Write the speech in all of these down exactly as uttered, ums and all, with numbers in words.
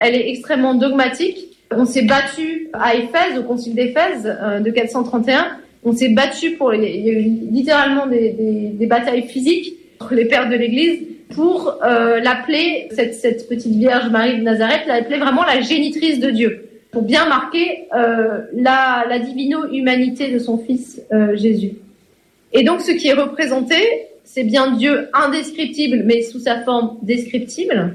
Elle est extrêmement dogmatique. On s'est battu à Éphèse, au concile d'Éphèse euh, de quatre cent trente et un. On s'est battu pour, les, il y a eu littéralement des, des, des batailles physiques entre les pères de l'Église pour euh, l'appeler, cette, cette petite Vierge Marie de Nazareth, l'appeler vraiment la génitrice de Dieu, pour bien marquer euh, la, la divino-humanité de son Fils euh, Jésus. Et donc ce qui est représenté, c'est bien Dieu indescriptible, mais sous sa forme descriptible.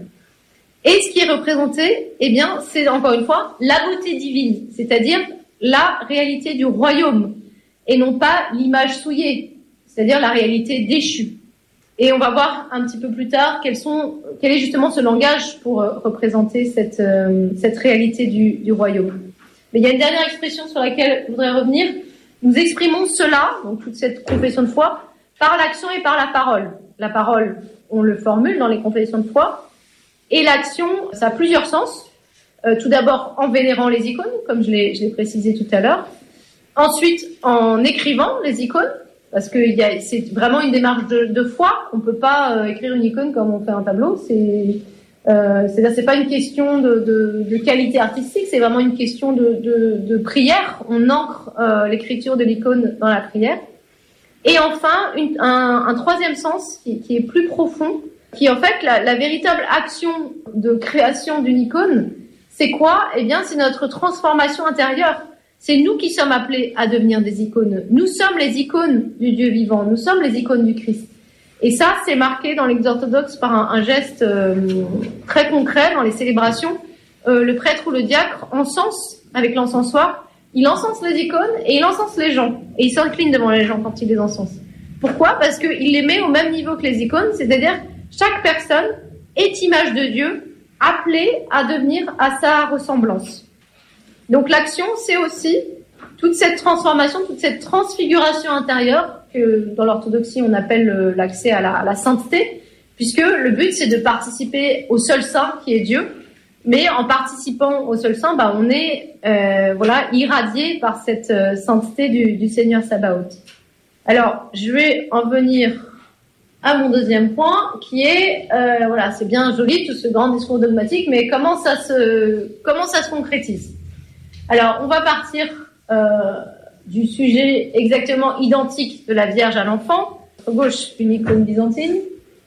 Et ce qui est représenté, eh bien, c'est encore une fois la beauté divine, c'est-à-dire la réalité du royaume, et non pas l'image souillée, c'est-à-dire la réalité déchue. Et on va voir un petit peu plus tard quels sont, quel est justement ce langage pour euh, représenter cette, euh, cette réalité du, du royaume. Mais il y a une dernière expression sur laquelle je voudrais revenir. Nous exprimons cela, donc toute cette confession de foi, par l'action et par la parole. La parole, on le formule dans les confessions de foi, et l'action, ça a plusieurs sens. Euh, tout d'abord en vénérant les icônes, comme je l'ai, je l'ai précisé tout à l'heure. Ensuite, en écrivant les icônes, parce que il y a, c'est vraiment une démarche de, de foi. On peut pas euh, écrire une icône comme on fait un tableau. C'est, euh, c'est-à-dire, c'est pas une question de, de, de qualité artistique, c'est vraiment une question de, de, de prière. On ancre euh, l'écriture de l'icône dans la prière. Et enfin, une, un, un troisième sens qui, qui est plus profond, qui est en fait la, la véritable action de création d'une icône. C'est quoi? Eh bien, c'est notre transformation intérieure. C'est nous qui sommes appelés à devenir des icônes. Nous sommes les icônes du Dieu vivant. Nous sommes les icônes du Christ. Et ça, c'est marqué dans l'Église orthodoxe par un, un geste euh, très concret dans les célébrations. Euh, le prêtre ou le diacre encense avec l'encensoir. Il encense les icônes et il encense les gens. Et il s'incline devant les gens quand il les encense. Pourquoi? Parce qu'il les met au même niveau que les icônes. C'est-à-dire, chaque personne est image de Dieu, appelée à devenir à sa ressemblance. Donc l'action, c'est aussi toute cette transformation, toute cette transfiguration intérieure que dans l'orthodoxie on appelle l'accès à la, à la sainteté, puisque le but c'est de participer au seul saint qui est Dieu, mais en participant au seul saint, bah, on est euh, voilà irradié par cette euh, sainteté du, du Seigneur Sabaoth. Alors je vais en venir à mon deuxième point, qui est euh, voilà, c'est bien joli tout ce grand discours dogmatique, mais comment ça se comment ça se concrétise? Alors, on va partir euh, du sujet exactement identique de la Vierge à l'enfant. À gauche, une icône byzantine.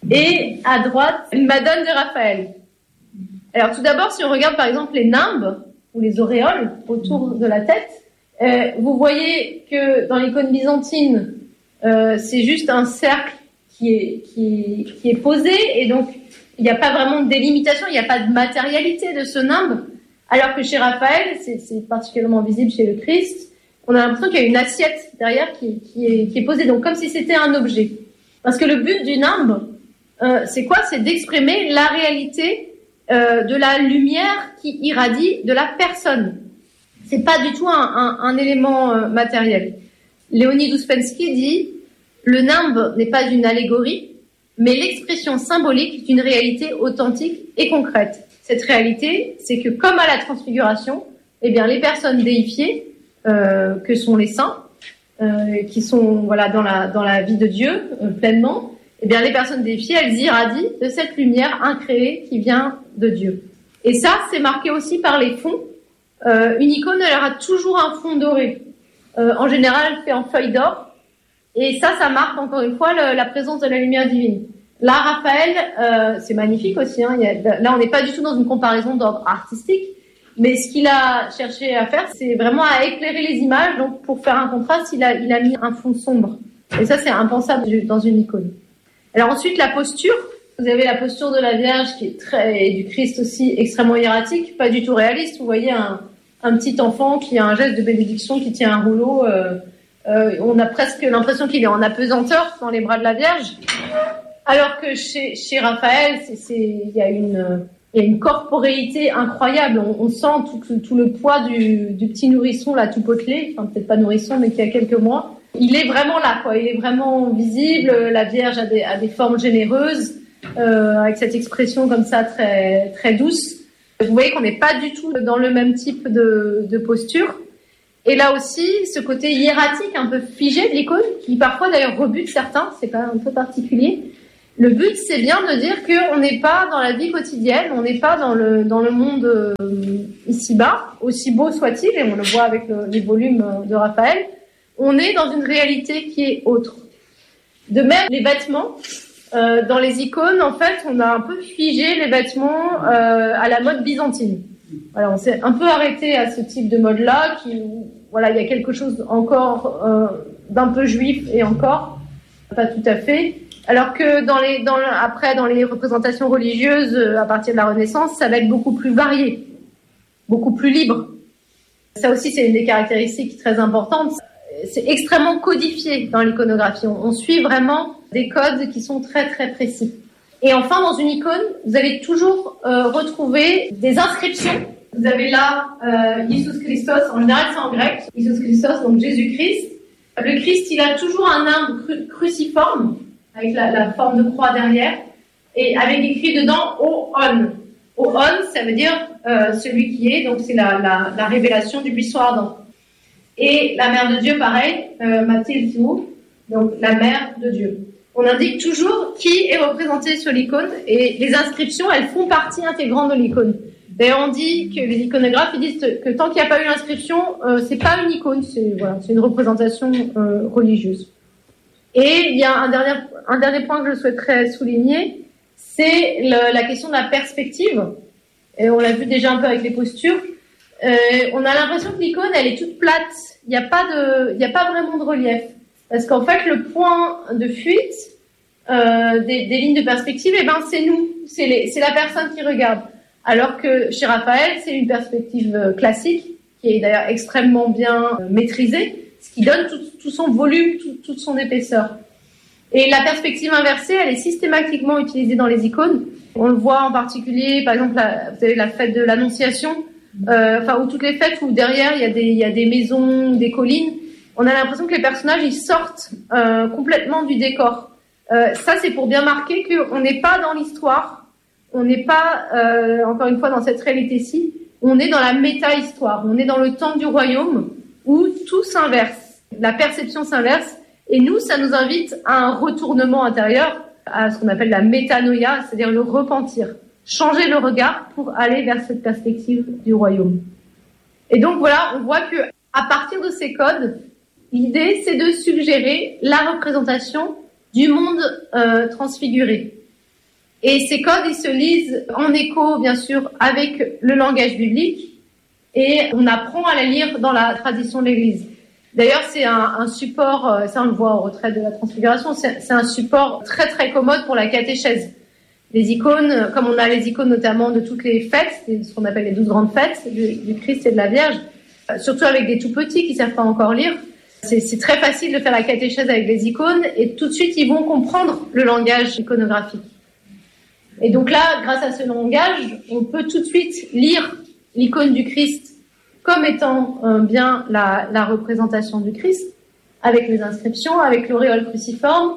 Et à droite, une Madone de Raphaël. Alors, tout d'abord, si on regarde par exemple les nimbes, ou les auréoles, autour de la tête, euh, vous voyez que dans l'icône byzantine, euh, c'est juste un cercle qui est, qui, qui est posé, et donc il n'y a pas vraiment de délimitation, il n'y a pas de matérialité de ce nimbe. Alors que chez Raphaël, c'est, c'est particulièrement visible chez le Christ, on a l'impression qu'il y a une assiette derrière qui, qui, est, qui est posée, donc comme si c'était un objet. Parce que le but du nimbe, euh, c'est quoi? C'est d'exprimer la réalité euh, de la lumière qui irradie de la personne. C'est pas du tout un, un, un élément euh, matériel. Léonid Ouspensky dit « Le nimbe n'est pas une allégorie, mais l'expression symbolique d'une réalité authentique et concrète. » Cette réalité, c'est que comme à la transfiguration, eh bien les personnes déifiées, euh, que sont les saints, euh, qui sont voilà dans la dans la vie de Dieu euh, pleinement, eh bien les personnes déifiées, elles irradient de cette lumière incréée qui vient de Dieu. Et ça, c'est marqué aussi par les fonds. Euh, une icône, elle aura toujours un fond doré. Euh, en général, fait en feuille d'or. Et ça, ça marque encore une fois le, la présence de la lumière divine. Là, Raphaël, euh, c'est magnifique aussi. Hein. Il y a, là, on n'est pas du tout dans une comparaison d'ordre artistique, mais ce qu'il a cherché à faire, c'est vraiment à éclairer les images. Donc, pour faire un contraste, il a, il a mis un fond sombre. Et ça, c'est impensable dans une icône. Alors ensuite, la posture. Vous avez la posture de la Vierge qui est très, et du Christ aussi extrêmement hiératique, pas du tout réaliste. Vous voyez un, un petit enfant qui a un geste de bénédiction, qui tient un rouleau. Euh, euh, on a presque l'impression qu'il est en apesanteur dans les bras de la Vierge. Alors que chez, chez Raphaël, c'est, c'est, il y a une, il y a une corporéité incroyable. On, on sent tout, tout le poids du, du petit nourrisson là, tout potelé. Enfin, peut-être pas nourrisson, mais qui a quelques mois. Il est vraiment là, quoi. Il est vraiment visible. La Vierge a des, a des formes généreuses, euh, avec cette expression comme ça très, très douce. Vous voyez qu'on n'est pas du tout dans le même type de, de posture. Et là aussi, ce côté hiératique, un peu figé de l'icône, qui parfois d'ailleurs rebute certains. C'est quand même un peu particulier. Le but, c'est bien de dire qu'on n'est pas dans la vie quotidienne, on n'est pas dans le dans le monde euh, ici-bas, aussi beau soit-il, et on le voit avec le, les volumes de Raphaël. On est dans une réalité qui est autre. De même, les vêtements, euh, dans les icônes, en fait, on a un peu figé les vêtements euh, à la mode byzantine. Voilà, on s'est un peu arrêté à ce type de mode-là, qui, voilà, il y a quelque chose encore euh, d'un peu juif et encore, pas tout à fait. Alors que dans les, dans le, après, dans les représentations religieuses, à partir de la Renaissance, ça va être beaucoup plus varié, beaucoup plus libre. Ça aussi, c'est une des caractéristiques très importantes. C'est extrêmement codifié dans l'iconographie. On, on suit vraiment des codes qui sont très, très précis. Et enfin, dans une icône, vous allez toujours euh, retrouver des inscriptions. Vous avez là euh, Iisus Christos, en général c'est en grec, Iisus Christos, donc Jésus-Christ. Le Christ, il a toujours un nimbe cru- cruciforme, avec la, la forme de croix derrière, et avec écrit dedans O On. O On, ça veut dire euh, celui qui est, donc c'est la, la, la révélation du buisson ardent. Et la mère de Dieu, pareil, euh, Mathilde, donc la mère de Dieu. On indique toujours qui est représenté sur l'icône, et les inscriptions, elles font partie intégrante de l'icône. D'ailleurs, on dit que les iconographes ils disent que tant qu'il n'y a pas eu l'inscription, euh, c'est pas une icône, c'est voilà, c'est une représentation euh, religieuse. Et il y a un dernier, un dernier point que je souhaiterais souligner, c'est le, la question de la perspective. Et on l'a vu déjà un peu avec les postures. Euh, on a l'impression que l'icône, elle est toute plate. Il n'y a pas de, il n'y a pas vraiment de relief. Parce qu'en fait, le point de fuite euh, des, des lignes de perspective, eh ben, c'est nous. C'est, les, c'est la personne qui regarde. Alors que chez Raphaël, c'est une perspective classique, qui est d'ailleurs extrêmement bien maîtrisée, ce qui donne tout, tout son volume, tout, toute son épaisseur. Et la perspective inversée, elle est systématiquement utilisée dans les icônes. On le voit en particulier, par exemple, la, vous avez la fête de l'Annonciation, euh, enfin, ou toutes les fêtes où derrière, il y a des, il y a des maisons, des collines. On a l'impression que les personnages, ils sortent euh, complètement du décor. Euh, ça, c'est pour bien marquer qu'on n'est pas dans l'histoire. On n'est pas, euh, encore une fois, dans cette réalité-ci, on est dans la méta-histoire, on est dans le temps du royaume où tout s'inverse, la perception s'inverse, et nous, ça nous invite à un retournement intérieur, à ce qu'on appelle la métanoïa, c'est-à-dire le repentir, changer le regard pour aller vers cette perspective du royaume. Et donc voilà, on voit que à partir de ces codes, l'idée, c'est de suggérer la représentation du monde euh, transfiguré. Et ces codes, ils se lisent en écho, bien sûr, avec le langage biblique, et on apprend à les lire dans la tradition de l'Église. D'ailleurs, c'est un, un support, ça on le voit au retrait de la transfiguration, c'est, c'est un support très très commode pour la catéchèse. Les icônes, comme on a les icônes notamment de toutes les fêtes, ce qu'on appelle les douze grandes fêtes du, du Christ et de la Vierge, surtout avec des tout petits qui savent pas encore lire, c'est, c'est très facile de faire la catéchèse avec les icônes, et tout de suite ils vont comprendre le langage iconographique. Et donc là, grâce à ce langage, on peut tout de suite lire l'icône du Christ comme étant euh, bien la, la représentation du Christ, avec les inscriptions, avec l'auréole cruciforme,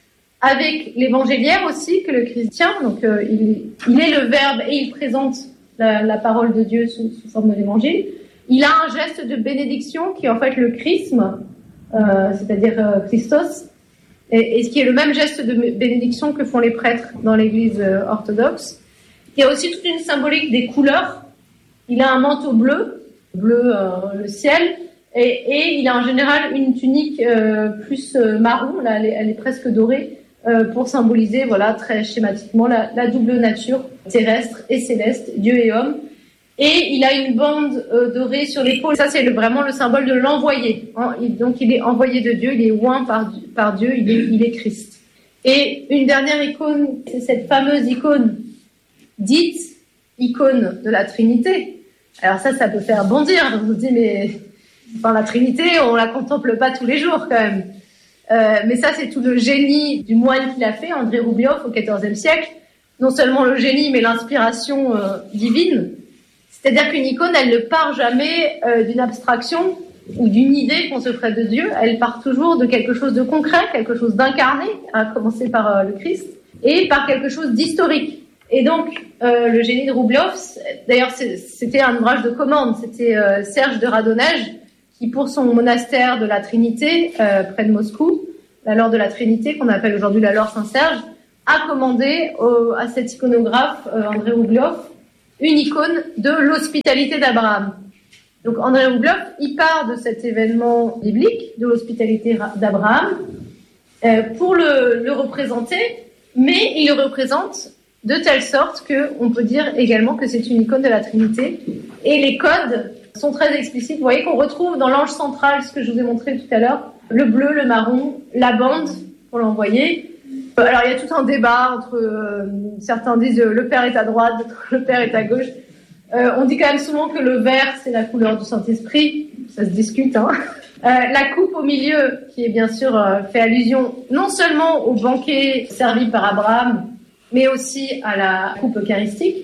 avec l'évangéliaire aussi que le Christ tient. Donc euh, il, il est le Verbe et il présente la, la parole de Dieu sous, sous forme de l'évangile. Il a un geste de bénédiction qui est en fait le chrisme, euh, c'est-à-dire euh, Christos, et, et ce qui est le même geste de bénédiction que font les prêtres dans l'Église euh, orthodoxe. Il y a aussi toute une symbolique des couleurs. Il a un manteau bleu, bleu euh, le ciel, et, et il a en général une tunique euh, plus euh, marron, là elle est, elle est presque dorée, euh, pour symboliser, voilà, très schématiquement la, la double nature terrestre et céleste, Dieu et homme. Et il a une bande euh, dorée sur l'épaule. Ça, c'est le, vraiment le symbole de l'envoyé. Hein. Il, donc, il est envoyé de Dieu, il est oint par, par Dieu, il est, il est Christ. Et une dernière icône, c'est cette fameuse icône dite icône de la Trinité. Alors ça, ça peut faire bondir. On vous dit, mais enfin, la Trinité, on la contemple pas tous les jours quand même. Euh, mais ça, c'est tout le génie du moine qui l'a fait, André Roublioff, au quatorzième siècle. Non seulement le génie, mais l'inspiration euh, divine. C'est-à-dire qu'une icône, elle ne part jamais euh, d'une abstraction ou d'une idée qu'on se ferait de Dieu. Elle part toujours de quelque chose de concret, quelque chose d'incarné, à commencer par euh, le Christ, et par quelque chose d'historique. Et donc, euh, le génie de Roublioff, d'ailleurs, c'était un ouvrage de commande. C'était euh, Serge de Radonège qui, pour son monastère de la Trinité, euh, près de Moscou, la Laure de la Trinité, qu'on appelle aujourd'hui la Laure Saint-Serge, a commandé au, à cet iconographe, euh, André Roublev, une icône de l'hospitalité d'Abraham. Donc André Roublev, il part de cet événement biblique, de l'hospitalité d'Abraham, euh, pour le, le représenter, mais il le représente de telle sorte qu'on peut dire également que c'est une icône de la Trinité. Et les codes sont très explicites. Vous voyez qu'on retrouve dans l'ange central, ce que je vous ai montré tout à l'heure, le bleu, le marron, la bande pour l'envoyer. Alors il y a tout un débat entre euh, certains disent euh, le Père est à droite, d'autres le Père est à gauche. Euh, on dit quand même souvent que le vert c'est la couleur du Saint-Esprit, ça se discute. Hein. Euh, la coupe au milieu, qui est bien sûr euh, fait allusion non seulement au banquet servi par Abraham, mais aussi à la coupe eucharistique.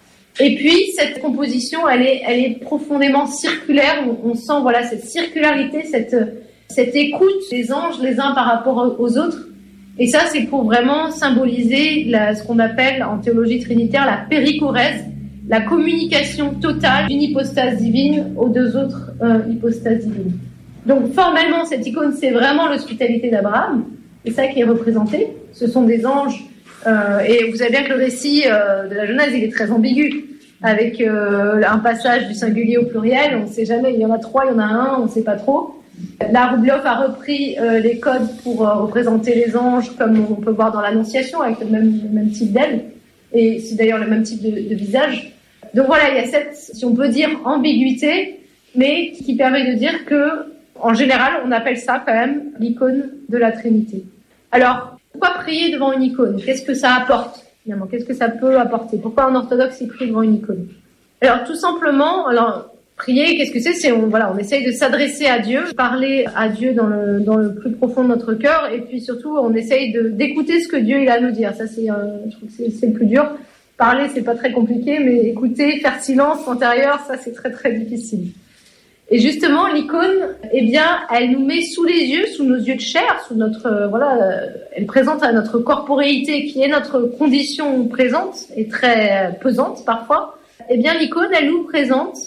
Et puis cette composition, elle est, elle est profondément circulaire. On, on sent voilà cette circularité, cette, cette écoute des anges les uns par rapport aux autres. Et ça, c'est pour vraiment symboliser la, ce qu'on appelle en théologie trinitaire la périchorèse, la communication totale d'une hypostase divine aux deux autres euh, hypostases divines. Donc formellement, cette icône, c'est vraiment l'hospitalité d'Abraham. C'est ça qui est représenté. Ce sont des anges. Euh, et vous savez bien que le récit euh, de la Genèse, il est très ambigu. Avec euh, un passage du singulier au pluriel, on ne sait jamais. Il y en a trois, il y en a un, on ne sait pas trop. Là, Roublev a repris euh, les codes pour euh, représenter les anges, comme on peut voir dans l'Annonciation, avec le même, le même type d'aile. Et c'est d'ailleurs le même type de, de visage. Donc voilà, il y a cette, si on peut dire, ambiguïté, mais qui permet de dire que, en général, on appelle ça quand même l'icône de la Trinité. Alors, pourquoi prier devant une icône? Qu'est-ce que ça apporte, finalement? Qu'est-ce que ça peut apporter? Pourquoi un orthodoxe y prie devant une icône? Alors, tout simplement, alors, prier, qu'est-ce que c'est? C'est, on, voilà, on essaye de s'adresser à Dieu, parler à Dieu dans le, dans le plus profond de notre cœur, et puis surtout, on essaye de, d'écouter ce que Dieu il a à nous dire. Ça, c'est, euh, je trouve que c'est, c'est le plus dur. Parler, c'est pas très compliqué, mais écouter, faire silence intérieur, ça, c'est très, très difficile. Et justement, l'icône, eh bien, elle nous met sous les yeux, sous nos yeux de chair, sous notre, euh, voilà, euh, elle présente à notre corporéité, qui est notre condition présente, et très euh, pesante parfois. Eh bien, l'icône, elle nous présente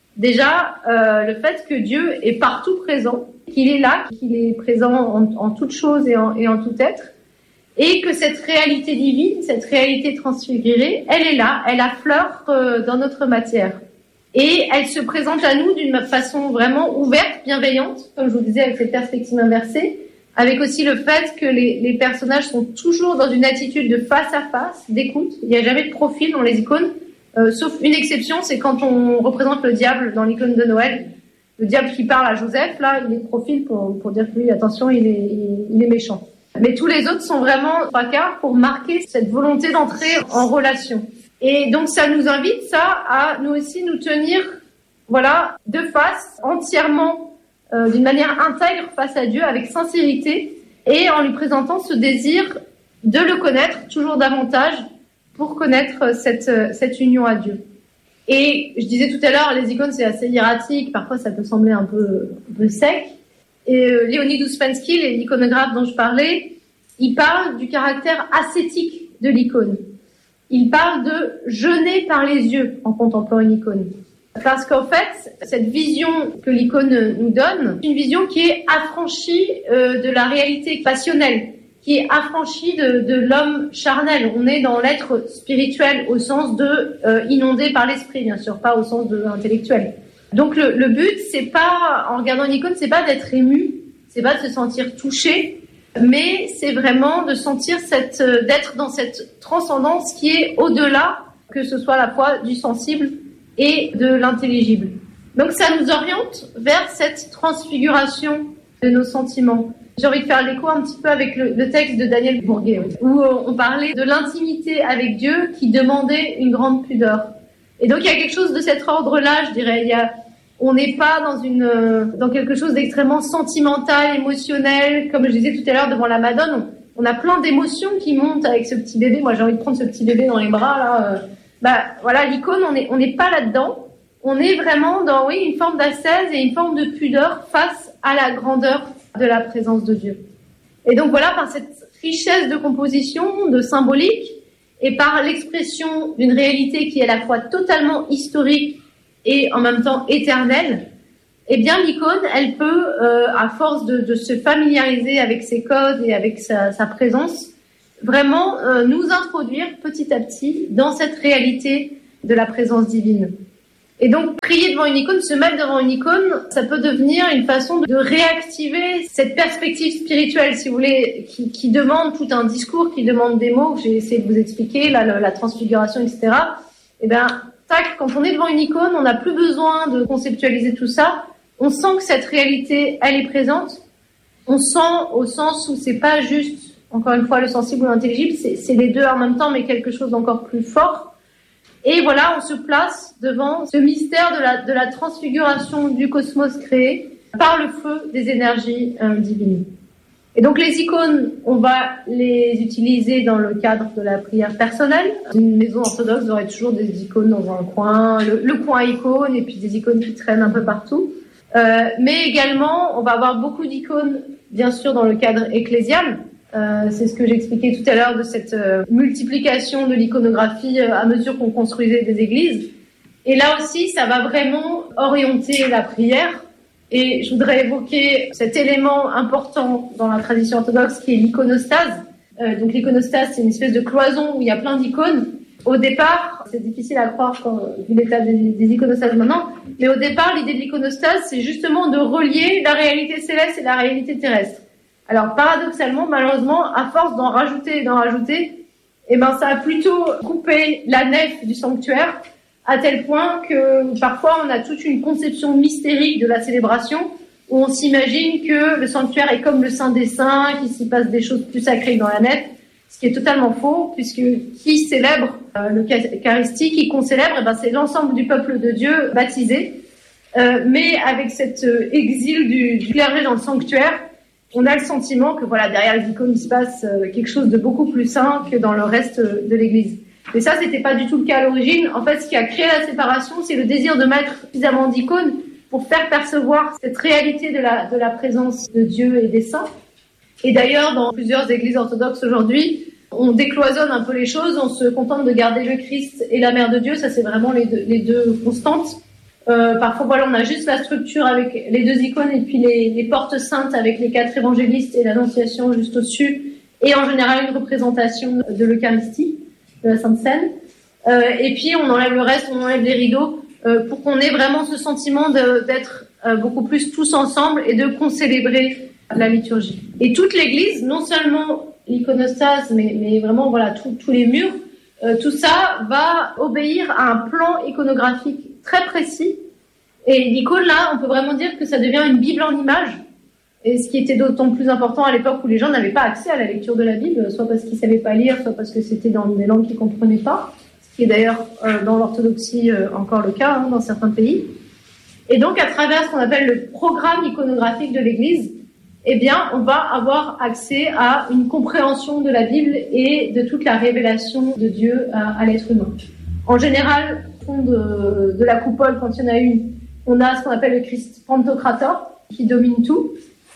déjà euh, le fait que Dieu est partout présent, qu'il est là, qu'il est présent en, en toute chose et en, et en tout être, et que cette réalité divine, cette réalité transfigurée, elle est là, elle affleure euh, dans notre matière. Et elle se présente à nous d'une façon vraiment ouverte, bienveillante, comme je vous disais, avec cette perspective inversée, avec aussi le fait que les, les personnages sont toujours dans une attitude de face à face, d'écoute. Il n'y a jamais de profil dans les icônes, euh, sauf une exception, c'est quand on représente le diable dans l'icône de Noël. Le diable qui parle à Joseph, là, il est de profil pour, pour dire que lui, attention, il est, il, il est méchant. Mais tous les autres sont vraiment trois quarts pour marquer cette volonté d'entrer en relation. Et donc ça nous invite, ça, à nous aussi nous tenir, voilà, de face, entièrement, euh, d'une manière intègre face à Dieu, avec sincérité, et en lui présentant ce désir de le connaître toujours davantage pour connaître cette, cette union à Dieu. Et je disais tout à l'heure, les icônes c'est assez hiératique, parfois ça peut sembler un peu, un peu sec. Et euh, Leonid Ouspensky, l'iconographe dont je parlais, il parle du caractère ascétique de l'icône. Il parle de jeûner par les yeux en contemplant une icône. Parce qu'en fait, cette vision que l'icône nous donne, c'est une vision qui est affranchie euh, de la réalité passionnelle, qui est affranchie de, de l'homme charnel. On est dans l'être spirituel au sens de euh, inondé par l'esprit, bien sûr, pas au sens de intellectuel. Donc le, le but, c'est pas, en regardant une icône, c'est pas d'être ému, c'est pas de se sentir touché, mais c'est vraiment de sentir cette, d'être dans cette transcendance qui est au-delà, que ce soit à la fois du sensible et de l'intelligible. Donc ça nous oriente vers cette transfiguration de nos sentiments. J'ai envie de faire l'écho un petit peu avec le, le texte de Daniel Bourguet, où on parlait de l'intimité avec Dieu qui demandait une grande pudeur. Et donc il y a quelque chose de cet ordre-là, je dirais. Il y a, on n'est pas dans une, dans quelque chose d'extrêmement sentimental, émotionnel, comme je disais tout à l'heure devant la Madone. On, on a plein d'émotions qui montent avec ce petit bébé. Moi, j'ai envie de prendre ce petit bébé dans les bras là. Bah voilà, l'icône, on est, on n'est pas là-dedans. On est vraiment dans, oui, une forme d'ascèse et une forme de pudeur face à la grandeur de la présence de Dieu. Et donc voilà, par cette richesse de composition, de symbolique, et par l'expression d'une réalité qui est à la fois totalement historique et en même temps éternelle, eh bien l'icône, elle peut, euh, à force de, de se familiariser avec ses codes et avec sa, sa présence, vraiment euh, nous introduire petit à petit dans cette réalité de la présence divine. Et donc, prier devant une icône, se mettre devant une icône, ça peut devenir une façon de réactiver cette perspective spirituelle, si vous voulez, qui, qui demande tout un discours, qui demande des mots que j'ai essayé de vous expliquer, là, la, la transfiguration, et cetera. Et ben, tac, quand on est devant une icône, on n'a plus besoin de conceptualiser tout ça. On sent que cette réalité, elle est présente. On sent au sens où c'est pas juste, encore une fois, le sensible ou l'intelligible, c'est, c'est les deux en même temps, mais quelque chose d'encore plus fort. Et voilà, on se place devant ce mystère de la, de la transfiguration du cosmos créé par le feu des énergies euh, divines. Et donc les icônes, on va les utiliser dans le cadre de la prière personnelle. Une maison orthodoxe aurait toujours des icônes dans un coin, le, le coin icône, et puis des icônes qui traînent un peu partout. Euh, mais également, on va avoir beaucoup d'icônes, bien sûr, dans le cadre ecclésial. Euh, c'est ce que j'expliquais tout à l'heure de cette euh, multiplication de l'iconographie euh, à mesure qu'on construisait des églises. Et là aussi, ça va vraiment orienter la prière. Et je voudrais évoquer cet élément important dans la tradition orthodoxe qui est l'iconostase. Euh, donc l'iconostase, c'est une espèce de cloison où il y a plein d'icônes. Au départ, c'est difficile à croire quand, vu l'état des, des iconostases maintenant, mais au départ, l'idée de l'iconostase, c'est justement de relier la réalité céleste et la réalité terrestre. Alors, paradoxalement, malheureusement, à force d'en rajouter et d'en rajouter, eh ben, ça a plutôt coupé la nef du sanctuaire, à tel point que parfois on a toute une conception mystérique de la célébration, où on s'imagine que le sanctuaire est comme le Saint des Saints, qu'il s'y passe des choses plus sacrées dans la nef, ce qui est totalement faux, puisque qui célèbre euh, l'Eucharistie, qui qu'on célèbre, eh ben, c'est l'ensemble du peuple de Dieu baptisé, euh, mais avec cet euh, exil du, du clergé dans le sanctuaire, on a le sentiment que voilà, derrière les icônes, il se passe quelque chose de beaucoup plus sain que dans le reste de l'Église. Et ça, c'était pas du tout le cas à l'origine. En fait, ce qui a créé la séparation, c'est le désir de mettre suffisamment d'icônes pour faire percevoir cette réalité de la, de la présence de Dieu et des saints. Et d'ailleurs, dans plusieurs églises orthodoxes aujourd'hui, on décloisonne un peu les choses, on se contente de garder le Christ et la Mère de Dieu, ça c'est vraiment les deux, les deux constantes. Euh, parfois, voilà, on a juste la structure avec les deux icônes et puis les, les portes saintes avec les quatre évangélistes et l'Annonciation juste au-dessus. Et en général, une représentation de l'Eucharistie, de la Sainte Seine. Euh, et puis, on enlève le reste, on enlève les rideaux euh, pour qu'on ait vraiment ce sentiment de, d'être euh, beaucoup plus tous ensemble et de concélébrer la liturgie. Et toute l'Église, non seulement l'iconostase, mais, mais vraiment, voilà, tous les murs, euh, tout ça va obéir à un plan iconographique très précis. Et l'icône, là, on peut vraiment dire que ça devient une Bible en images. Et ce qui était d'autant plus important à l'époque où les gens n'avaient pas accès à la lecture de la Bible, soit parce qu'ils savaient pas lire, soit parce que c'était dans des langues qu'ils comprenaient pas. Ce qui est d'ailleurs euh, dans l'orthodoxie euh, encore le cas, hein, dans certains pays. Et donc, à travers ce qu'on appelle le programme iconographique de l'Église, eh bien, on va avoir accès à une compréhension de la Bible et de toute la révélation de Dieu à, à l'être humain. En général, au fond de, de la coupole, quand il y en a une, on a ce qu'on appelle le Christ Pantocrator, qui domine tout.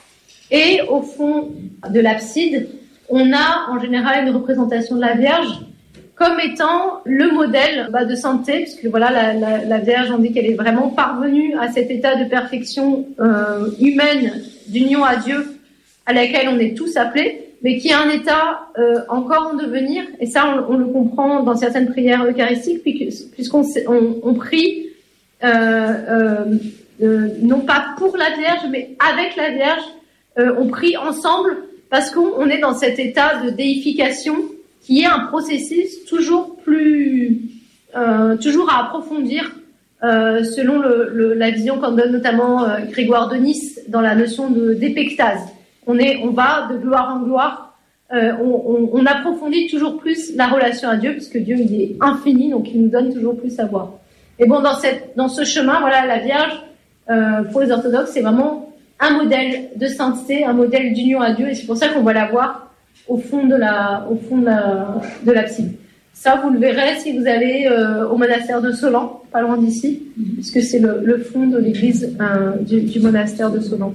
Et au fond de l'abside, on a en général une représentation de la Vierge comme étant le modèle bah, de sainteté, puisque voilà, la, la, la Vierge, on dit qu'elle est vraiment parvenue à cet état de perfection euh, humaine, d'union à Dieu, à laquelle on est tous appelés, mais qui est un état euh, encore en devenir, et ça on, on le comprend dans certaines prières eucharistiques, puisqu'on on, on prie euh, euh, euh, non pas pour la Vierge, mais avec la Vierge, euh, on prie ensemble, parce qu'on on est dans cet état de déification, qui est un processus toujours plus, euh, toujours à approfondir, euh, selon le, le, la vision qu'en donne notamment euh, Grégoire de Nice dans la notion de d'épectase. On est, on va de gloire en gloire, euh, on, on, on approfondit toujours plus la relation à Dieu, puisque Dieu il est infini, donc il nous donne toujours plus à voir. Et bon, dans cette, dans ce chemin, voilà, la Vierge, euh, pour les orthodoxes, c'est vraiment un modèle de sainteté, un modèle d'union à Dieu, et c'est pour ça qu'on va la voir au fond de la, au fond de la, de l'abside. Ça, vous le verrez si vous allez euh, au monastère de Solan, pas loin d'ici, mm-hmm. puisque c'est le, le fond de l'église euh, du, du monastère de Solan.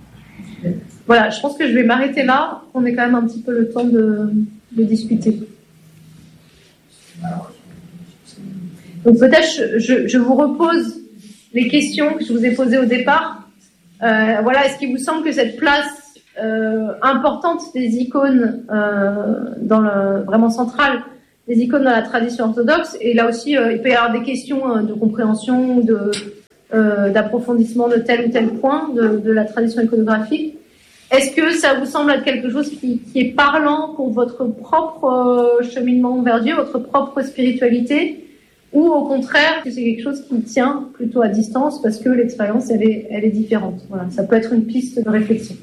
Voilà, je pense que je vais m'arrêter là. On est quand même un petit peu le temps de, de discuter. Donc peut-être je, je, je vous repose les questions que je vous ai posées au départ. Euh, voilà, est-ce qu'il vous semble que cette place euh, importante des icônes, euh, dans le, vraiment centrale, des icônes dans la tradition orthodoxe. Et là aussi, euh, il peut y avoir des questions euh, de compréhension, de, euh, d'approfondissement de tel ou tel point de, de la tradition iconographique. Est-ce que ça vous semble être quelque chose qui, qui est parlant pour votre propre euh, cheminement vers Dieu, votre propre spiritualité, ou au contraire, c'est quelque chose qui tient plutôt à distance parce que l'expérience, elle est, elle est différente. Voilà, ça peut être une piste de réflexion.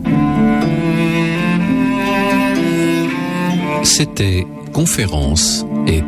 C'était Conférence